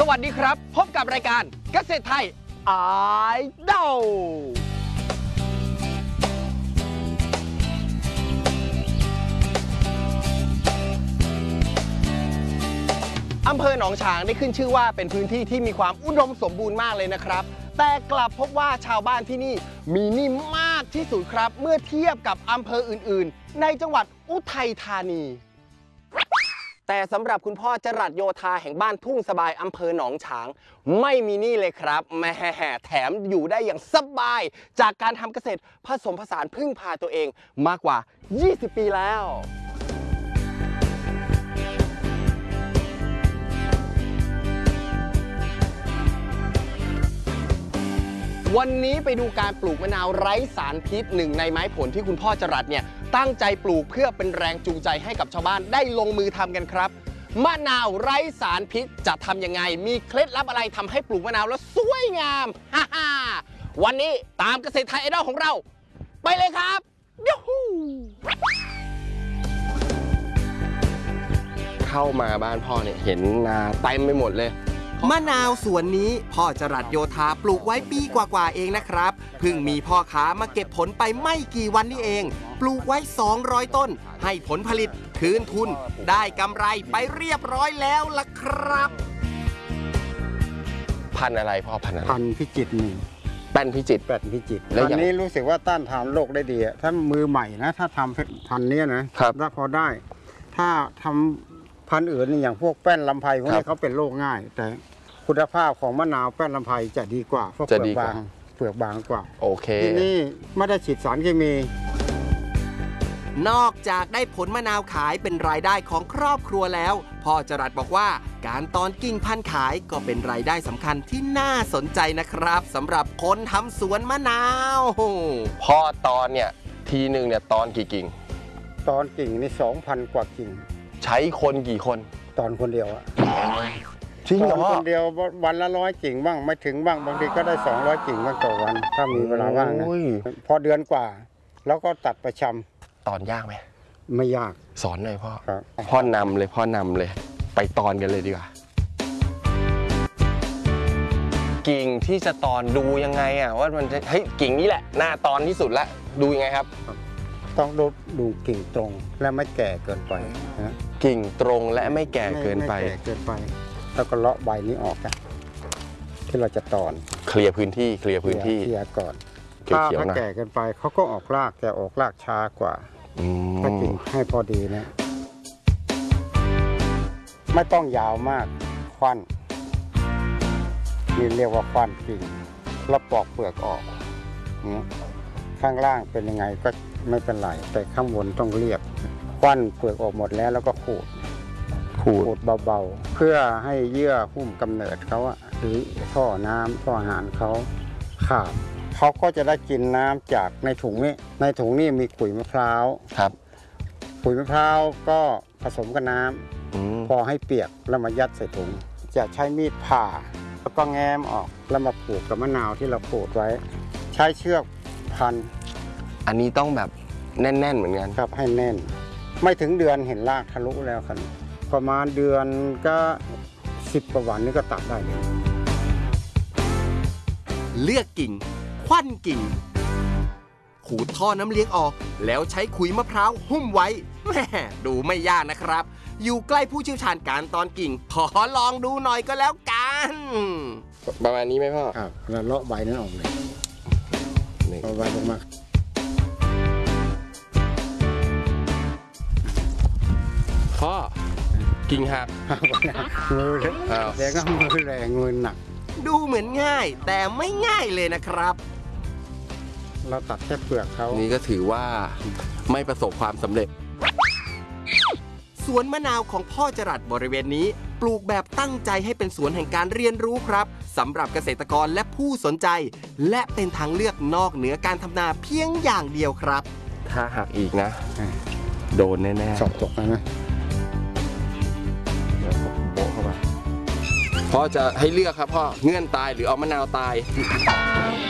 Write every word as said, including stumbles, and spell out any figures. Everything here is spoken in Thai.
สวัสดีครับพบกับรายการเกษตรไทยไอดอลอำเภอหนองฉางได้ขึ้นชื่อว่าเป็นพื้นที่ที่มีความอุดมสมบูรณ์มากเลยนะครับแต่กลับพบว่าชาวบ้านที่นี่มีหนี้มากที่สุดครับเมื่อเทียบกับอำเภออื่นๆในจังหวัดอุทัยธานีแต่สำหรับคุณพ่อจรัสโยธาแห่งบ้านทุ่งสบายอำเภอหนองฉางไม่มีหนี้เลยครับแหมแถมอยู่ได้อย่างสบายจากการทำเกษตรผสมผสานพึ่งพาตัวเองมากกว่ายี่สิบปีแล้ววันนี้ไปดูการปลูกมะนาวไร้สารพิษหนึ่งในไม้ผลที่คุณพ่อจรัสเนี่ยตั้งใจปลูกเพื่อเป็นแรงจูงใจให้กับชาวบ้านได้ลงมือทำกันครับมะนาวไร้สารพิษจะทำยังไงมีเคล็ดลับอะไรทำให้ปลูกมะนาวแล้วสวยงามฮ่าฮ่าวันนี้ตามเกษตรไทยไอดอลของเราไปเลยครับยูฮูเข้ามาบ้านพ่อเนี่ยเห็นนาเต็มไปหมดเลยมะนาวสวนนี้พ่อจรัสโยธาปลูกไว้ปีกว่าๆเองนะครับเพิ่งมีพ่อค้ามาเก็บผลไปไม่กี่วันนี้เองปลูกไว้สองร้อยต้นให้ผลผลิตคืนทุนได้กำไรไปเรียบร้อยแล้วล่ะครับพันอะไรพ่อพันอะไรพันพิจิตรนี่แป้นพิจิตรแป้นพิจิตรแล้วอันนี้รู้สึกว่าต้านทานโรคได้ดีถ้ามือใหม่นะถ้าทำพันนี้นะครับถ้าพอได้ถ้าทำพันอื่นอย่างพวกแป้นลำไพพวกนี้เขาเป็นโรคง่ายแต่คุณภาพของมะนาวแป้นลำไพจะดีกว่าเพราะเปลือกบางเปลือกบางกว่าโอเคที่นี่ไม่ได้ฉีดสารเคมีนอกจากได้ผลมะนาวขายเป็นรายได้ของครอบครัวแล้วพ่อจรัสบอกว่าการตอนกิ่งพันธุ์ขายก็เป็นรายได้สำคัญที่น่าสนใจนะครับสำหรับคนทำสวนมะนาวพ่อตอนเนี่ยทีหนึ่งเนี่ยตอนกี่กิ่งตอนกิ่งนี่สองพันกว่ากิ่งใช้คนกี่คนตอนคนเดียวอะจริงเหรอคนเดียววันละร้อยกิ่งบ้างไม่ถึงบ้างบางทีก็ได้สองร้อยกิ่งบ้างต่อวันถ้ามีเวลาว่างนะพอเดือนกว่าแล้วก็ตัดประชำตอนยากไหมไม่ยากสอนหน่อยพ่อพ่อนำเลยพ่อนำเลยไปตอนกันเลยดีกว่ากิ่งที่จะตอนดูยังไงอ่ะว่ามันจะเฮ้ยกิ่งนี้แหละหน้าตอนที่สุดละดูยังไงครับต้องดูดูกิ่งตรงและไม่แก่เกินไปนะกิ่งตรงและไม่แก่เกินไปเกินไปแล้วก็เลาะใบนี้ออกกันที่เราจะตอนเคลียร์พื้นที่เคลียร์พื้นที่เคลียร์ก่อนถ้าถ้าแก่เกินไปเขาก็ออกรากแต่ออกรากช้ากว่าถ้ากิ่งให้พอดีนะไม่ต้องยาวมากควันนี่เรียกว่าควันกิ่งแล้วปอกเปลือกออกข้างล่างเป็นยังไงก็ไม่เป็นไรแต่ข้างบนต้องเรียบควันเปลือกออกหมดแล้วแล้วก็ขูดขูดเบาๆเพื่อให้เยื่อหุ้มกำเนิดเขาอะหรือท่อน้ำท่ออาหารเขาขาดเขาก็จะได้กินน้ำจากในถุงนี้ในถุงนี้มีขุยมะพร้าวครับขุยมะพร้าวก็ผสมกับน้ำพอให้เปียกแล้วมายัดใส่ถุงจะใช้มีดผ่าแล้วก็แง้มออกแล้วมาผูกกับมะนาวที่เราขูดไว้ใช้เชือกพันอันนี้ต้องแบบแน่นๆเหมือนกันครับให้แน่นไม่ถึงเดือนเห็นรากทะลุแล้วครับประมาณเดือนก็สิบกว่าวันนี้ก็ตัดได้เลยเลือกกิ่งควันกิ่งขูดท่อน้ำเลี้ยงออกแล้วใช้ขุยมะพร้าวหุ้มไว้แม่ดูไม่ยากนะครับอยู่ใกล้ผู้เชี่ยวชาญการตอนกิ่งขอลองดูหน่อยก็แล้วกันประมาณนี้ไหมพ่อครับแล้วเลาะใบนั้นออกเลยเอาใบลงมาพ่อกิ่งหักมือแรงก็มือแรงมือหนักดูเหมือนง่ายแต่ไม่ง่ายเลยนะครับเราตัดแค่เปลือกเขานี่ก็ถือว่าไม่ประสบความสำเร็จสวนมะนาวของพ่อจรัสบริเวณนี้ปลูกแบบตั้งใจให้เป็นสวนแห่งการเรียนรู้ครับสำหรับเกษตรกรและผู้สนใจและเป็นทางเลือกนอกเหนือการทำนาเพียงอย่างเดียวครับถ้าหักอีกนะโดนแน่ๆสอบตกนะพ่อจะให้เลือกครับพ่อเงื่อนตายหรือเอามะนาวตาย